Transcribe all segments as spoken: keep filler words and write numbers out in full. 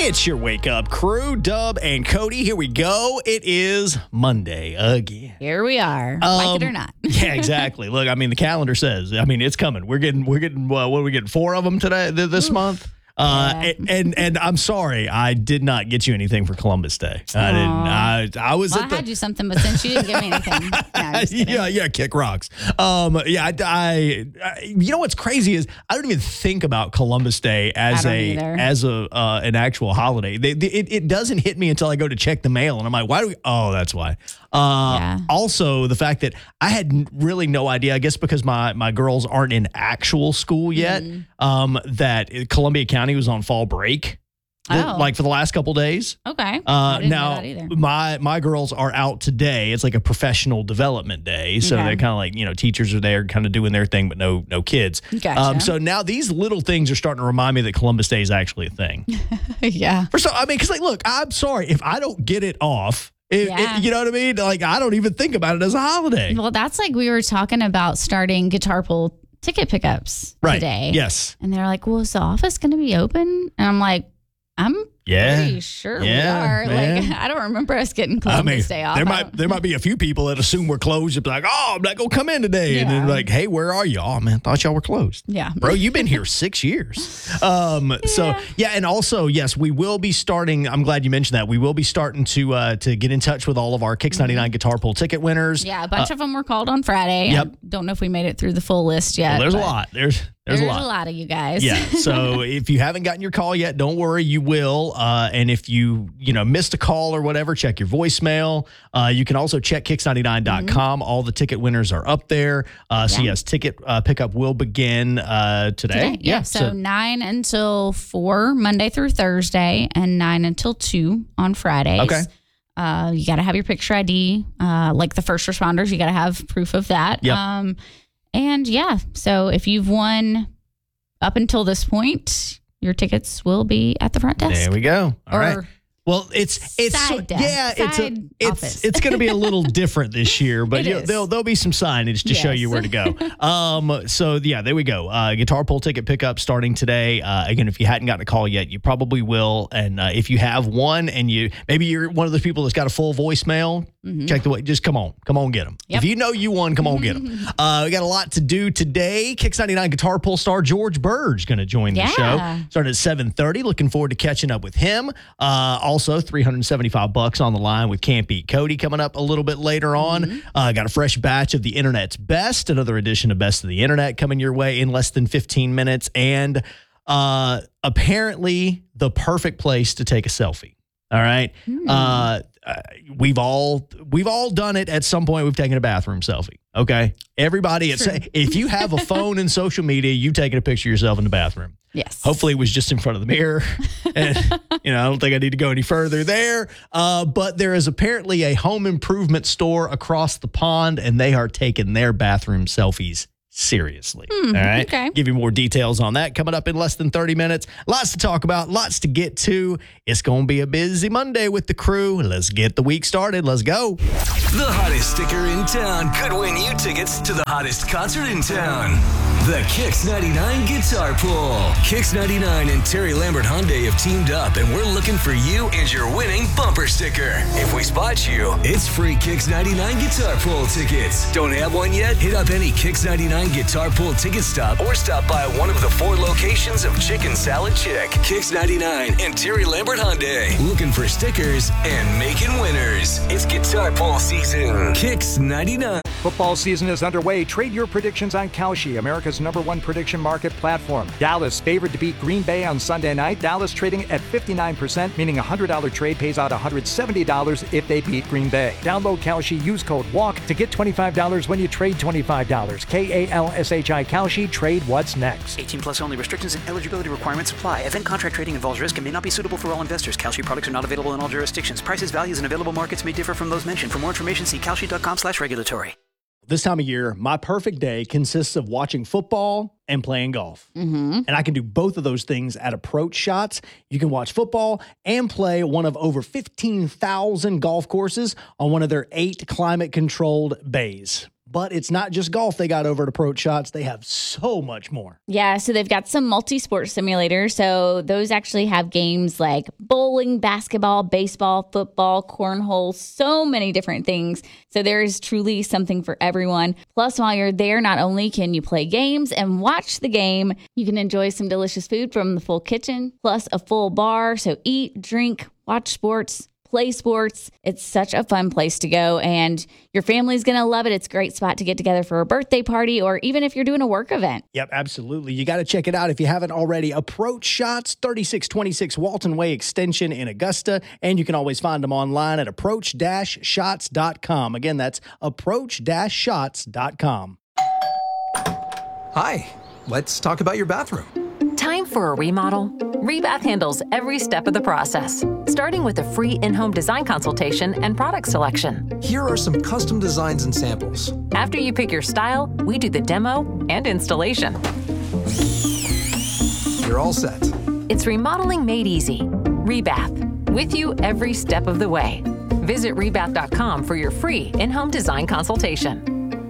It's your wake up crew, Dub and Cody. Here we go. It is Monday again. Here we are, Um, like it or not. Yeah, exactly. Look, I mean, the calendar says. I mean, it's coming. We're getting, we're getting. Uh, what are we getting? Four of them today, th- this Oof. month. Uh, Yeah. and, and and I'm sorry, I did not get you anything for Columbus Day. I didn't. I I was Well, I at the. had you something, but since you didn't give me anything, no, I'm just kidding. yeah, yeah, kick rocks. Um, yeah, I, I, I- you know what's crazy is I don't even think about Columbus Day as I don't a either. as a uh, an actual holiday. They, they, it, it doesn't hit me until I go to check the mail, and I'm like, why do we? Oh, that's why. Uh, Yeah. Also, the fact that I had n- really no idea. I guess because my my girls aren't in actual school yet. Mm-hmm. Um, that Columbia County was on fall break. Oh. Like for the last couple days. Okay. I Uh, didn't know now, that either. my my girls are out today. It's like a professional development day, so Okay. they're kind of like, you know, teachers are there, kind of doing their thing, but no no kids. Gotcha. Um, so now these little things are starting to remind me that Columbus Day is actually a thing. yeah. For so, I mean, because like, look, I'm sorry if I don't get it off. If, Yeah. if- you know what I mean? Like, I don't even think about it as a holiday. Well, that's like we were talking about starting guitar pool ticket pickups Right? today. Yes. And they're like, well, is the office going to be open? And I'm like, I'm Yeah. pretty sure Yeah, we are. Like, man. I don't remember us getting I Columbus mean, Day off. there I might don't- there might be a few people that assume we're closed. You'd be like, oh, I'm not gonna come in today, and then Yeah. like, hey, where are you? Oh man, thought y'all were closed. Yeah. Bro, you've been here six years. Um, so yeah, and also yes, we will be starting. I'm glad you mentioned that. We will be starting to uh, to get in touch with all of our Kicks ninety-nine Guitar Pool ticket winners. Yeah, a bunch of them were called on Friday. Yep. I don't know if we made it through the full list yet. Well, there's a but lot. There's there's, There's, a lot. of you guys. Yeah. So if you haven't gotten your call yet, don't worry, you will. Uh, and if you you know missed a call or whatever, check your voicemail. Uh, you can also check kicks ninety-nine dot com. All the ticket winners are up there. Uh, so Yeah. yes, ticket uh, pickup will begin uh, today. Today, yeah. So, nine until four Monday through Thursday, and nine until two on Fridays. Okay. Uh, you got to have your picture I D. Uh, like the first responders, you got to have proof of that. Yep. Um, and yeah, so if you've won up until this point, your tickets will be at the front desk. There we go. All or right. Well, it's it's Side desk, yeah, it's a, side it's office. it's going to be a little different this year, but It you know, is. there'll there'll be some signage to show Yes. you where to go. Um, so yeah, there we go. Uh, guitar pull ticket pickup starting today. Uh, again, if you hadn't gotten a call yet, you probably will. And uh, if you have one, and you maybe you're one of those people that's got a full voicemail, check the way. Just come on, come on, get them. Yep. If you know you won, come on, get them. Uh, we got a lot to do today. Kicks ninety-nine guitar pull star George Bird's going to join the Yeah. show. Starting at seven thirty. Looking forward to catching up with him. Uh, also, three hundred seventy-five bucks on the line with Can't Beat Cody coming up a little bit later on. Uh, got a fresh batch of the internet's best, another edition of Best of the Internet coming your way in less than fifteen minutes. And uh, apparently the perfect place to take a selfie. All right. Uh, uh, we've all we've all done it at some point. We've taken a bathroom selfie. Okay. Everybody, it's, if you have a phone and social media, you've taken a picture of yourself in the bathroom. Yes. Hopefully it was just in front of the mirror. And, you know, I don't think I need to go any further there. Uh, but there is apparently a home improvement store across the pond, and they are taking their bathroom selfies seriously. All right. okay. Give you more details on that coming up in less than thirty minutes. Lots to talk about, lots to get to. It's going to be a busy Monday with the crew. Let's get the week started. Let's go. The hottest sticker in town could win you tickets to the hottest concert in town. The Kicks ninety-nine Guitar Pool. Kicks ninety-nine and Terry Lambert Hyundai have teamed up, and we're looking for you and your winning bumper sticker. If we spot you, it's free Kicks ninety-nine Guitar Pool tickets. Don't have one yet? Hit up any Kicks ninety-nine Guitar Pool ticket stop or stop by one of the four locations of Chicken Salad Chick. Kicks ninety-nine and Terry Lambert Hyundai. Looking for stickers and making winners. It's Guitar Pool season. Kicks ninety-nine. Football season is underway. Trade your predictions on Kalshi, America's number one prediction market platform. Dallas favored to beat Green Bay on Sunday night. Dallas trading at fifty-nine percent, meaning a one hundred dollars trade pays out one hundred seventy dollars if they beat Green Bay. Download Kalshi, use code WALK to get twenty-five dollars when you trade twenty-five dollars. K A L S H I Kalshi, trade what's next. eighteen plus only. Restrictions and eligibility requirements apply. Event contract trading involves risk and may not be suitable for all investors. Kalshi products are not available in all jurisdictions. Prices, values, and available markets may differ from those mentioned. For more information, see kalshi.com slash regulatory. This time of year, my perfect day consists of watching football and playing golf. Mm-hmm. And I can do both of those things at Approach Shots. You can watch football and play one of over fifteen thousand golf courses on one of their eight climate-controlled bays. But it's not just golf they got over at Approach Shots. They have so much more. Yeah, so they've got some multi-sport simulators. So those actually have games like bowling, basketball, baseball, football, cornhole, so many different things. So there is truly something for everyone. Plus, while you're there, not only can you play games and watch the game, you can enjoy some delicious food from the full kitchen, plus a full bar. So eat, drink, watch sports, play sports. It's such a fun place to go, and your family's going to love it. It's a great spot to get together for a birthday party, or even if you're doing a work event. Yep, absolutely. You got to check it out if you haven't already. Approach Shots, thirty-six twenty-six Walton Way Extension in Augusta, and you can always find them online at approach dash shots dot com. Again, that's approach dash shots dot com. Hi, let's talk about your bathroom. Time for a remodel? Rebath handles every step of the process, starting with a free in-home design consultation and product selection. Here are some custom designs and samples. After you pick your style, we do the demo and installation. You're all set. It's remodeling made easy. Rebath, with you every step of the way. Visit rebath dot com for your free in-home design consultation.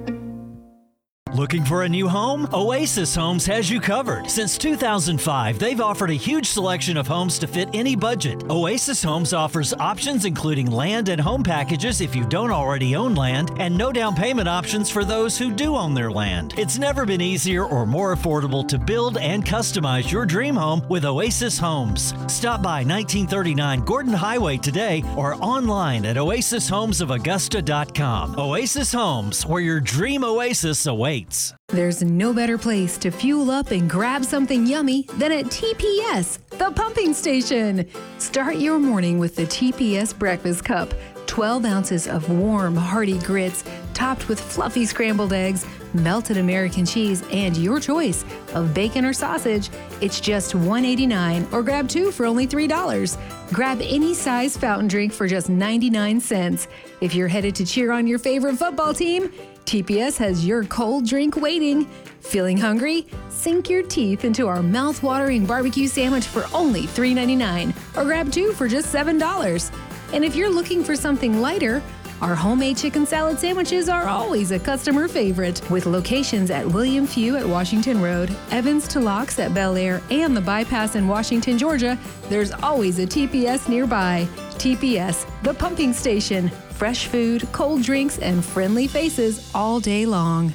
Looking for a new home? Oasis Homes has you covered. Since two thousand five, they've offered a huge selection of homes to fit any budget. Oasis Homes offers options including land and home packages if you don't already own land, and no down payment options for those who do own their land. It's never been easier or more affordable to build and customize your dream home with Oasis Homes. Stop by nineteen thirty-nine Gordon Highway today or online at oasis homes of augusta dot com. Oasis Homes, where your dream oasis awaits. There's no better place to fuel up and grab something yummy than at T P S, the pumping station. Start your morning with the T P S breakfast cup. twelve ounces of warm, hearty grits topped with fluffy scrambled eggs, melted American cheese, and your choice of bacon or sausage. It's just one dollar and eighty-nine cents or grab two for only three dollars. Grab any size fountain drink for just ninety-nine cents. If you're headed to cheer on your favorite football team, T P S has your cold drink waiting. Feeling hungry? Sink your teeth into our mouth-watering barbecue sandwich for only three dollars and ninety-nine cents or grab two for just seven dollars. And if you're looking for something lighter, our homemade chicken salad sandwiches are always a customer favorite. With locations at William Few at Washington Road, Evans to Locks at Bel Air, and the Bypass in Washington, Georgia, there's always a T P S nearby. T P S, the pumping station. Fresh food, cold drinks, and friendly faces all day long.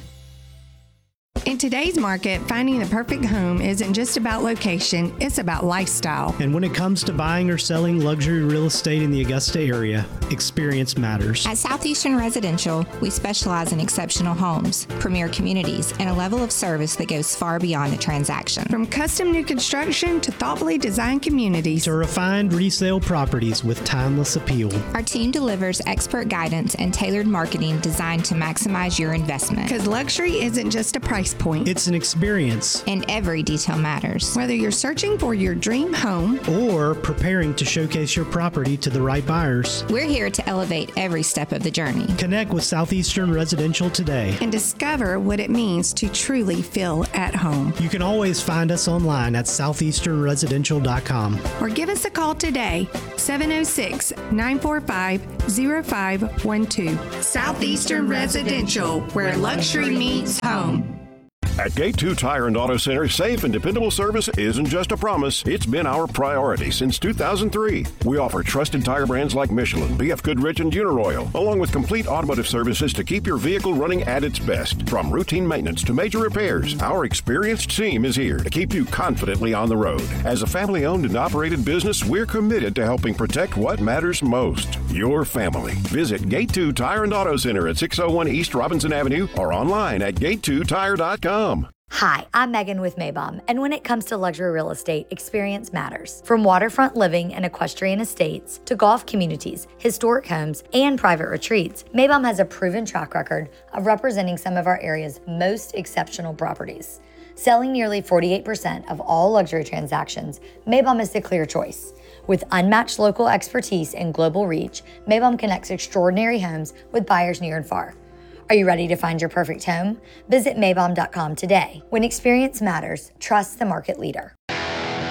In today's market, finding the perfect home isn't just about location, it's about lifestyle. And when it comes to buying or selling luxury real estate in the Augusta area, experience matters. At Southeastern Residential, we specialize in exceptional homes, premier communities, and a level of service that goes far beyond the transaction. From custom new construction to thoughtfully designed communities to refined resale properties with timeless appeal. Our team delivers expert guidance and tailored marketing designed to maximize your investment. Because luxury isn't just a price point. It's an experience. And every detail matters. Whether you're searching for your dream home or preparing to showcase your property to the right buyers, we're here to elevate every step of the journey. Connect with Southeastern Residential today and discover what it means to truly feel at home. You can always find us online at southeastern residential dot com or give us a call today, seven oh six, nine four five, oh five one two. Southeastern Residential, where luxury meets home. At Gate two Tire and Auto Center, safe and dependable service isn't just a promise, it's been our priority since two thousand three. We offer trusted tire brands like Michelin, B F Goodrich, and Uniroyal, along with complete automotive services to keep your vehicle running at its best. From routine maintenance to major repairs, our experienced team is here to keep you confidently on the road. As a family-owned and operated business, we're committed to helping protect what matters most, your family. Visit Gate two Tire and Auto Center at six oh one East Robinson Avenue or online at gate two tire dot com. Hi, I'm Megan with Maybom, and when it comes to luxury real estate, experience matters. From waterfront living and equestrian estates to golf communities, historic homes, and private retreats, Maybom has a proven track record of representing some of our area's most exceptional properties. Selling nearly forty-eight percent of all luxury transactions, Maybom is the clear choice. With unmatched local expertise and global reach, Maybom connects extraordinary homes with buyers near and far. Are you ready to find your perfect home? Visit Maybom dot com today. When experience matters, trust the market leader.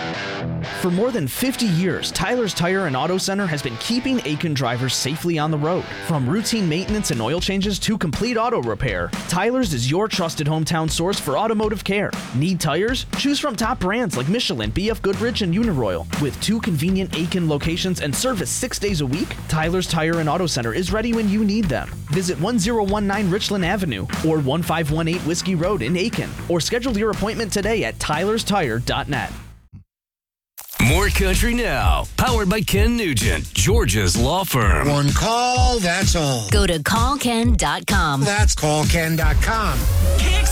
For more than fifty years, Tyler's Tire and Auto Center has been keeping Aiken drivers safely on the road. From routine maintenance and oil changes to complete auto repair, Tyler's is your trusted hometown source for automotive care. Need tires? Choose from top brands like Michelin, B F Goodrich, and Uniroyal. With two convenient Aiken locations and service six days a week, Tyler's Tire and Auto Center is ready when you need them. Visit one oh one nine Richland Avenue or one five one eight Whiskey Road in Aiken, or schedule your appointment today at tylers tire dot net. More Country Now, powered by Ken Nugent, Georgia's law firm. One call, that's all. Go to call ken dot com. That's call ken dot com. Kicks